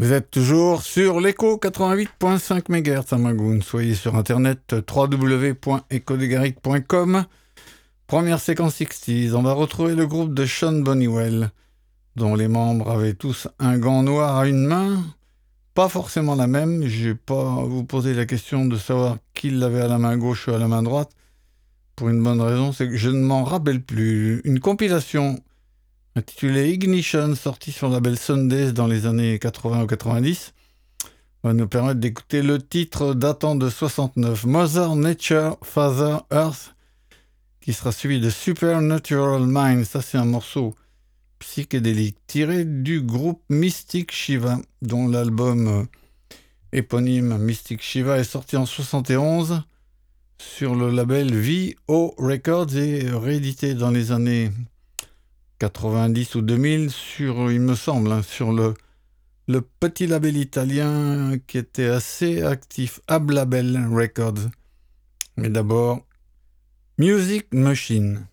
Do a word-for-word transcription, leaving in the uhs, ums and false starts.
Vous êtes toujours sur l'écho quatre-vingt-huit virgule cinq mégahertz à Magoun. Soyez sur internet w w w point echo des garrigues point com. Première séquence soixante. On va retrouver le groupe de Sean Bonniwell, dont les membres avaient tous un gant noir à une main. Pas forcément la même. Je vais pas vous poser la question de savoir qui l'avait à la main gauche ou à la main droite. Pour une bonne raison, c'est que je ne m'en rappelle plus. Une compilation intitulée Ignition, sortie sur le label Sundays dans les années quatre-vingts ou quatre-vingt-dix, va nous permettre d'écouter le titre datant de soixante-neuf, Mother Nature, Father Earth, qui sera suivi de Supernatural Mind. Ça, c'est un morceau psychédélique tiré du groupe Mystic Shiva, dont l'album euh, éponyme Mystic Shiva est sorti en soixante et onze sur le label V O Records et réédité dans les années quatre-vingt-dix ou deux mille sur, il me semble, hein, sur le, le petit label italien qui était assez actif, Ab Label Records. Mais d'abord, Music Machine.